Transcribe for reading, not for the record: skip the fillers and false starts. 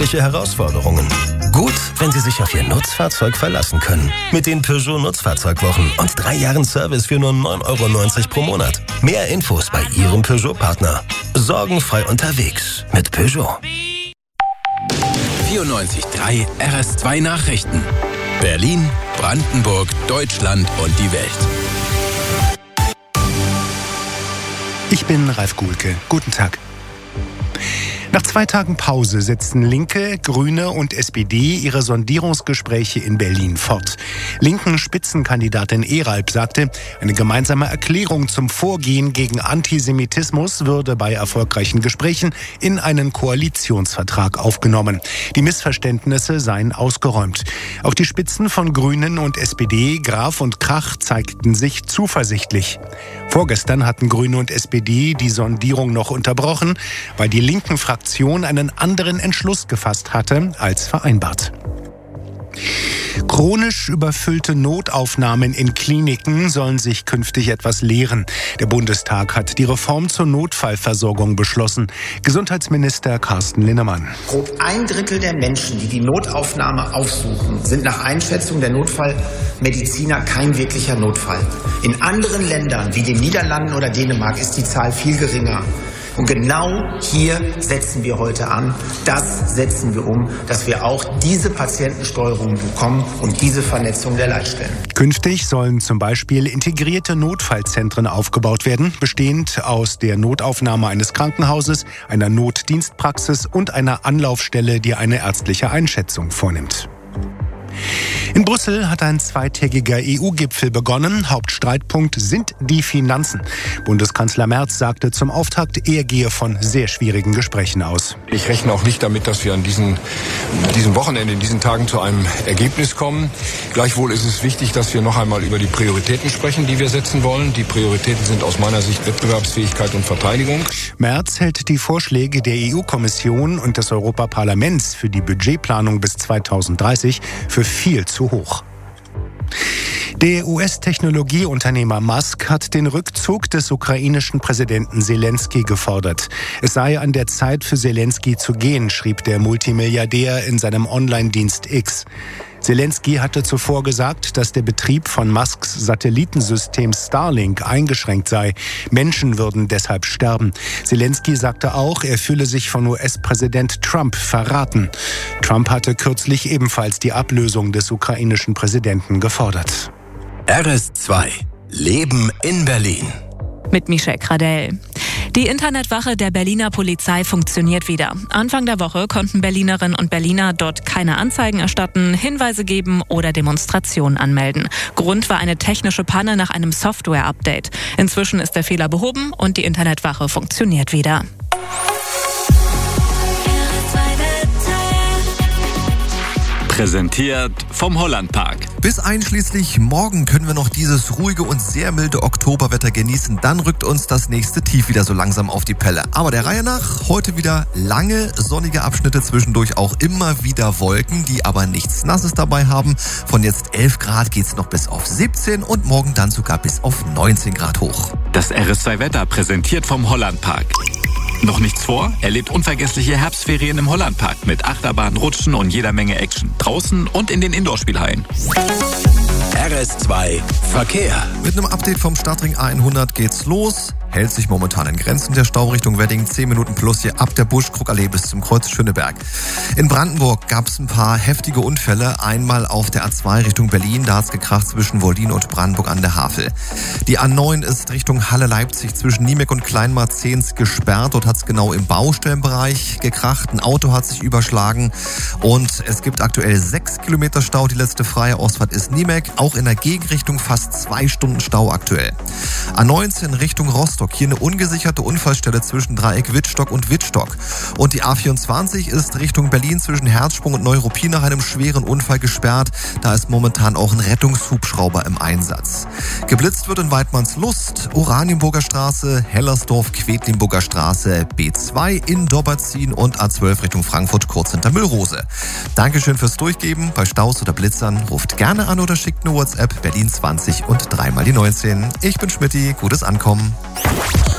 zusätzliche Herausforderungen. Gut, wenn Sie sich auf Ihr Nutzfahrzeug verlassen können. Mit den Peugeot Nutzfahrzeugwochen und 3 Jahren Service für nur 9,90 € pro Monat. Mehr Infos bei Ihrem Peugeot-Partner. Sorgenfrei unterwegs mit Peugeot. 94.3 RS2 Nachrichten. Berlin, Brandenburg, Deutschland und die Welt. Ich bin Ralf Guhlke. Guten Tag. Nach 2 Tagen Pause setzen Linke, Grüne und SPD ihre Sondierungsgespräche in Berlin fort. Linken Spitzenkandidatin Eralb sagte, eine gemeinsame Erklärung zum Vorgehen gegen Antisemitismus würde bei erfolgreichen Gesprächen in einen Koalitionsvertrag aufgenommen. Die Missverständnisse seien ausgeräumt. Auch die Spitzen von Grünen und SPD, Graf und Krach, zeigten sich zuversichtlich. Vorgestern hatten Grüne und SPD die Sondierung noch unterbrochen, weil die linken Fraktionen einen anderen Entschluss gefasst hatte als vereinbart. Chronisch überfüllte Notaufnahmen in Kliniken sollen sich künftig etwas lehren. Der Bundestag hat die Reform zur Notfallversorgung beschlossen. Gesundheitsminister Carsten Linnemann. Grob 1/3 der Menschen, die die Notaufnahme aufsuchen, sind nach Einschätzung der Notfallmediziner kein wirklicher Notfall. In anderen Ländern wie den Niederlanden oder Dänemark ist die Zahl viel geringer. Und genau hier setzen wir heute an. Das setzen wir um, dass wir auch diese Patientensteuerung bekommen und diese Vernetzung der Leitstellen. Künftig sollen zum Beispiel integrierte Notfallzentren aufgebaut werden, bestehend aus der Notaufnahme eines Krankenhauses, einer Notdienstpraxis und einer Anlaufstelle, die eine ärztliche Einschätzung vornimmt. In Brüssel hat ein 2-tägiger EU-Gipfel begonnen. Hauptstreitpunkt sind die Finanzen. Bundeskanzler Merz sagte zum Auftakt, er gehe von sehr schwierigen Gesprächen aus. Ich rechne auch nicht damit, dass wir an diesem Wochenende, in diesen Tagen zu einem Ergebnis kommen. Gleichwohl ist es wichtig, dass wir noch einmal über die Prioritäten sprechen, die wir setzen wollen. Die Prioritäten sind aus meiner Sicht Wettbewerbsfähigkeit und Verteidigung. Merz hält die Vorschläge der EU-Kommission und des Europaparlaments für die Budgetplanung bis 2030 für viel zu hoch. Der US-Technologieunternehmer Musk hat den Rückzug des ukrainischen Präsidenten Selenskyj gefordert. Es sei an der Zeit für Selenskyj zu gehen, schrieb der Multimilliardär in seinem Online-Dienst X. Selenskyj hatte zuvor gesagt, dass der Betrieb von Musks Satellitensystem Starlink eingeschränkt sei. Menschen würden deshalb sterben. Selenskyj sagte auch, er fühle sich von US-Präsident Trump verraten. Trump hatte kürzlich ebenfalls die Ablösung des ukrainischen Präsidenten gefordert. RS2 Leben in Berlin. Mit Michelle Kradell. Die Internetwache der Berliner Polizei funktioniert wieder. Anfang der Woche konnten Berlinerinnen und Berliner dort keine Anzeigen erstatten, Hinweise geben oder Demonstrationen anmelden. Grund war eine technische Panne nach einem Software-Update. Inzwischen ist der Fehler behoben und die Internetwache funktioniert wieder. Präsentiert vom Hollandpark. Bis einschließlich morgen können wir noch dieses ruhige und sehr milde Oktoberwetter genießen. Dann rückt uns das nächste Tief wieder so langsam auf die Pelle. Aber der Reihe nach, heute wieder lange sonnige Abschnitte, zwischendurch auch immer wieder Wolken, die aber nichts Nasses dabei haben. Von jetzt 11 Grad geht's noch bis auf 17 und morgen dann sogar bis auf 19 Grad hoch. Das RS2 Wetter präsentiert vom Hollandpark. Noch nichts vor? Erlebt unvergessliche Herbstferien im Hollandpark mit Achterbahn, Rutschen und jeder Menge Action. Draußen und in den Indoorspielhallen. RS2 Verkehr. Mit einem Update vom Stadtring A100 geht's los. Hält sich momentan in Grenzen der Stau Richtung Wedding. 10 Minuten plus hier ab der Buschkrugallee bis zum Kreuz Schöneberg. In Brandenburg gab's ein paar heftige Unfälle. Einmal auf der A2 Richtung Berlin. Da hat's gekracht zwischen Woldin und Brandenburg an der Havel. Die A9 ist Richtung Halle-Leipzig zwischen Niemek und Kleinmarzens gesperrt. Dort hat's genau im Baustellenbereich gekracht. Ein Auto hat sich überschlagen. Und es gibt aktuell 6 Kilometer Stau. Die letzte freie Ausfahrt ist Niemek. Auch in der Gegenrichtung fast 2 Stunden Stau aktuell. A19 Richtung Rostock. Hier eine ungesicherte Unfallstelle zwischen Dreieck Wittstock und Wittstock. Und die A24 ist Richtung Berlin zwischen Herzsprung und Neuruppin nach einem schweren Unfall gesperrt. Da ist momentan auch ein Rettungshubschrauber im Einsatz. Geblitzt wird in Weidmannslust, Oranienburger Straße, Hellersdorf, Quedlinburger Straße, B2 in Dobberzin und A12 Richtung Frankfurt kurz hinter Müllrose. Dankeschön fürs Durchgeben. Bei Staus oder Blitzern ruft gerne an oder schickt eine WhatsApp Berlin 20 und 3 mal die 19. Ich bin Schmitty, gutes Ankommen.